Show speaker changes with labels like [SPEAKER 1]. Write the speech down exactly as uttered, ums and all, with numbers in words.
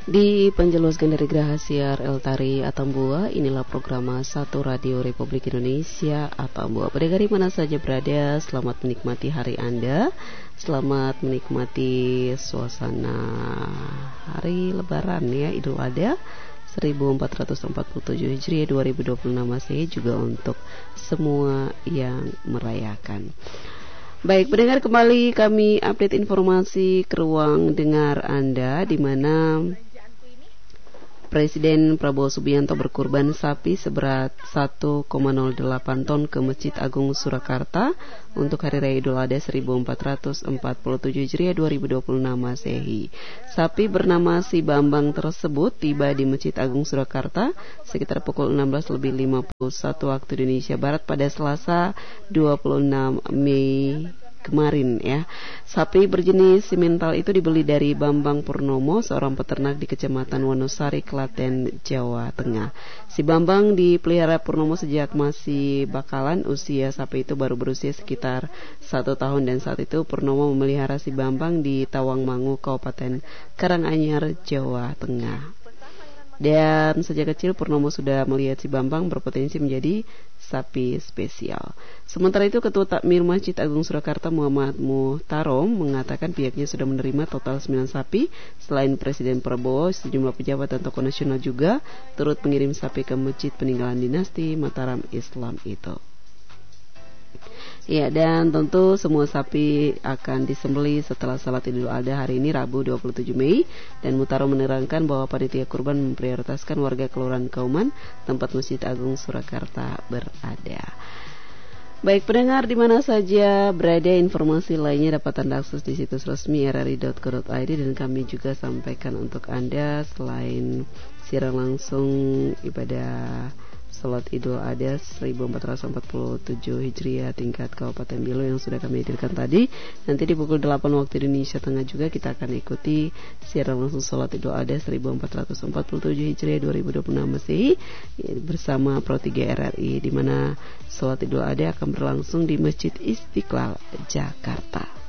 [SPEAKER 1] Dipanjaluaskan dari Geraha Siar Eltari Atambua, inilah program satu Radio Republik Indonesia Atambua. Pendengar di mana saja berada, selamat menikmati hari Anda, selamat menikmati suasana hari Lebaran ya, Idul Adha seribu empat ratus empat puluh tujuh Hijriah dua ribu dua puluh enam Masehi, juga untuk semua yang merayakan. Baik, pendengar, kembali kami update informasi ke ruang dengar Anda, di mana Presiden Prabowo Subianto berkurban sapi seberat satu koma nol delapan ton ke Masjid Agung Surakarta untuk Hari Raya Idul Adha seribu empat ratus empat puluh tujuh Hijriah dua ribu dua puluh enam Masehi. Sapi bernama Si Bambang tersebut tiba di Masjid Agung Surakarta sekitar pukul enam belas lebih lima puluh satu waktu Indonesia Barat pada Selasa dua puluh enam Mei kemarin ya. Sapi berjenis simental itu dibeli dari Bambang Purnomo, seorang peternak di Kecamatan Wonosari, Klaten, Jawa Tengah. Si Bambang dipelihara Purnomo sejak masih bakalan. Usia sapi itu baru berusia sekitar satu tahun, dan saat itu Purnomo memelihara si Bambang di Tawangmangu, Kabupaten Karanganyar, Jawa Tengah. Dan sejak kecil Purnomo sudah melihat si Bambang berpotensi menjadi sapi spesial. Sementara itu, Ketua Takmir Masjid Agung Surakarta Muhammad Muhtarom mengatakan pihaknya sudah menerima total sembilan sapi. Selain Presiden Prabowo, sejumlah pejabat dan tokoh nasional juga turut mengirim sapi ke masjid peninggalan dinasti Mataram Islam itu. Ya, dan tentu semua sapi akan disembelih setelah salat Idul Adha hari ini Rabu dua puluh tujuh Mei, dan Mutaro menerangkan bahwa panitia kurban memprioritaskan warga Kelurahan Kauman tempat Masjid Agung Surakarta berada. Baik, pendengar di mana saja berada, informasi lainnya dapat Anda akses di situs resmi r r i dot co dot i d, dan kami juga sampaikan untuk Anda selain siaran langsung ibadah Salat Idul Adha seribu empat ratus empat puluh tujuh Hijriah tingkat Kabupaten Belu yang sudah kami hadirkan tadi. Nanti di pukul delapan waktu Indonesia Tengah juga kita akan ikuti siaran langsung Salat Idul Adha seribu empat ratus empat puluh tujuh Hijriah dua ribu dua puluh enam Masehi bersama Pro tiga R R I, di mana Salat Idul Adha akan berlangsung di Masjid Istiqlal, Jakarta.